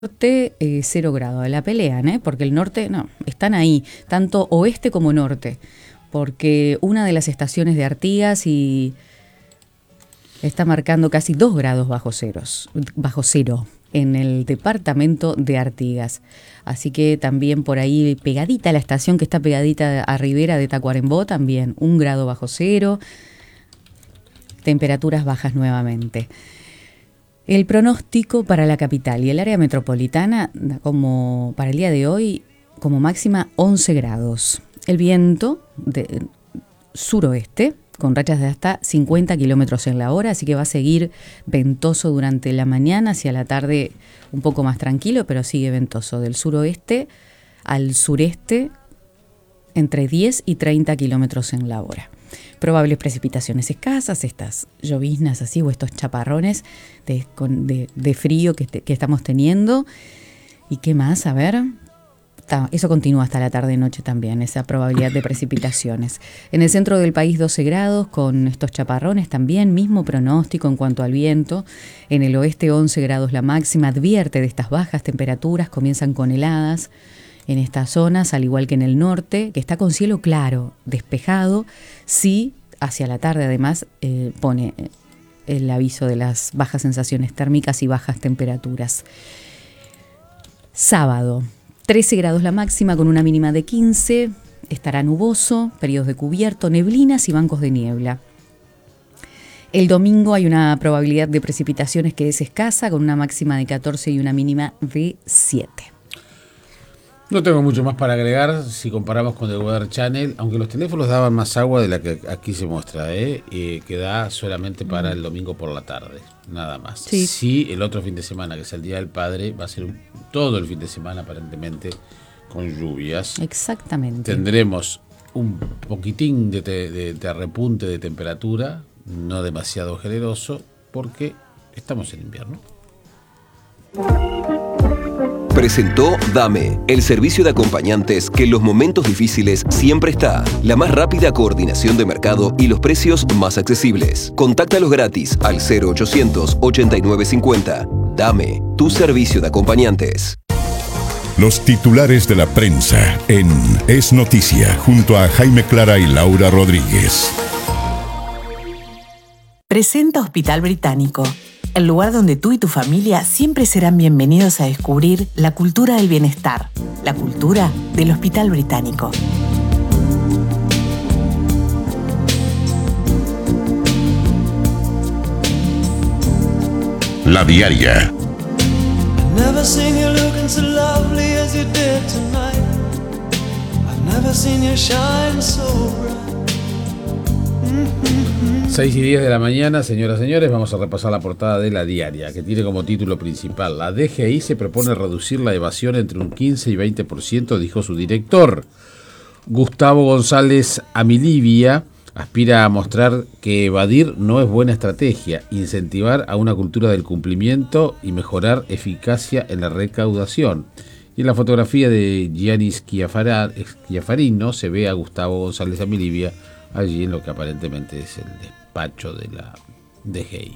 norte 0 grados. La pelean, porque el norte, no, están ahí, tanto oeste como norte, porque una de las estaciones de Artigas y está marcando casi 2 grados bajo cero en el departamento de Artigas. Así que también por ahí pegadita a la estación que está pegadita a Ribera de Tacuarembó, también 1 grado bajo cero, temperaturas bajas nuevamente. El pronóstico para la capital y el área metropolitana, como para el día de hoy, como máxima 11 grados. El viento de suroeste, con rachas de hasta 50 kilómetros en la hora, así que va a seguir ventoso durante la mañana, hacia la tarde un poco más tranquilo, pero sigue ventoso. Del suroeste al sureste, entre 10 y 30 kilómetros en la hora. Probables precipitaciones escasas, estas lloviznas así o estos chaparrones de frío que estamos teniendo. ¿Y qué más? A ver, eso continúa hasta la tarde-noche también, esa probabilidad de precipitaciones. En el centro del país 12 grados con estos chaparrones también, mismo pronóstico en cuanto al viento. En el oeste 11 grados la máxima, advierte de estas bajas temperaturas, comienzan con heladas en estas zonas, al igual que en el norte, que está con cielo claro, despejado. Sí, hacia la tarde además pone el aviso de las bajas sensaciones térmicas y bajas temperaturas. Sábado, 13 grados la máxima con una mínima de 15, estará nuboso, periodos de cubierto, neblinas y bancos de niebla. El domingo hay una probabilidad de precipitaciones que es escasa, con una máxima de 14 y una mínima de 7. No tengo mucho más para agregar si comparamos con The Weather Channel, aunque los teléfonos daban más agua de la que aquí se muestra, que da solamente para el domingo por la tarde, nada más. Sí, el otro fin de semana, que es el Día del Padre, va a ser todo el fin de semana aparentemente con lluvias. Exactamente. Tendremos un poquitín de repunte de temperatura, no demasiado generoso, porque estamos en invierno. Presentó Dame, el servicio de acompañantes que en los momentos difíciles siempre está. La más rápida coordinación de mercado y los precios más accesibles. Contáctalos gratis al 0800 8950. Dame, tu servicio de acompañantes. Los titulares de la prensa en Es Noticia, junto a Jaime Clara y Laura Rodríguez. Presenta Hospital Británico, el lugar donde tú y tu familia siempre serán bienvenidos a descubrir la cultura del bienestar, la cultura del Hospital Británico. La Diaria. Never seen you looking so lovely as you did tonight. I've never seen you shine so bright. 6:10 de la mañana, señoras y señores, vamos a repasar la portada de La Diaria, que tiene como título principal: la DGI se propone reducir la evasión entre un 15 y 20%, dijo su director. Gustavo González Amilibia aspira a mostrar que evadir no es buena estrategia, incentivar a una cultura del cumplimiento y mejorar eficacia en la recaudación. Y en la fotografía de Gianni Schiafarino se ve a Gustavo González Amilibia allí en lo que aparentemente es el despacho de la DGI.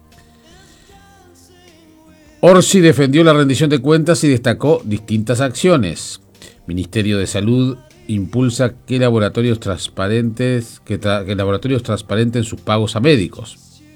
Orsi defendió la rendición de cuentas y destacó distintas acciones. Ministerio de Salud impulsa que laboratorios transparenten sus pagos a médicos.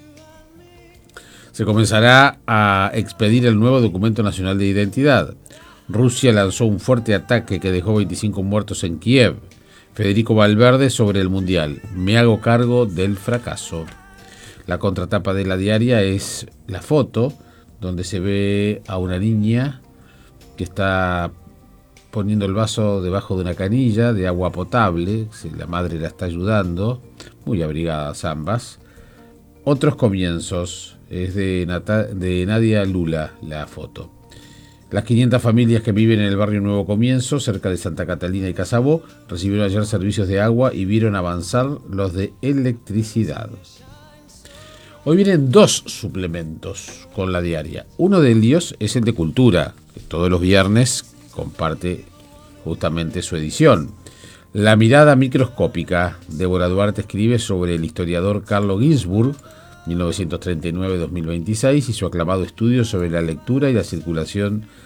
Se comenzará a expedir el nuevo documento nacional de identidad. Rusia lanzó un fuerte ataque que dejó 25 muertos en Kiev. Federico Valverde sobre el Mundial: me hago cargo del fracaso. La contratapa de La Diaria es la foto donde se ve a una niña que está poniendo el vaso debajo de una canilla de agua potable. La madre la está ayudando, muy abrigadas ambas. Otros comienzos, es de Nadia Lula la foto. Las 500 familias que viven en el barrio Nuevo Comienzo, cerca de Santa Catalina y Casabó, recibieron ayer servicios de agua y vieron avanzar los de electricidad. Hoy vienen 2 suplementos con La Diaria. Uno de ellos es el de Cultura, que todos los viernes comparte justamente su edición. La mirada microscópica. Débora Duarte escribe sobre el historiador Carlo Ginzburg, 1939-2026, y su aclamado estudio sobre la lectura y la circulación